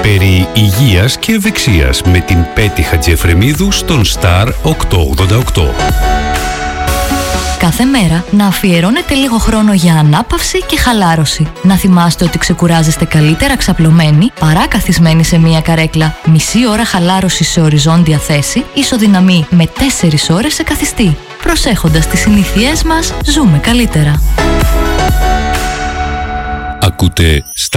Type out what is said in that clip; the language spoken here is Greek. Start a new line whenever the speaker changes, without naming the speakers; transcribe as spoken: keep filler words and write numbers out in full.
περί υγείας και ευεξίας με την Πέτη Χατζιεφρεμίδου στον Star οκτακόσια ογδόντα οκτώ.
Κάθε μέρα να αφιερώνετε λίγο χρόνο για ανάπαυση και χαλάρωση. Να θυμάστε ότι ξεκουράζεστε καλύτερα ξαπλωμένοι παρά καθισμένοι σε μία καρέκλα. Μισή ώρα χαλάρωση σε οριζόντια θέση ισοδυναμεί με τέσσερις ώρες σε καθιστή. Προσέχοντας τις συνήθειές μας, ζούμε καλύτερα.
Ακούτε Star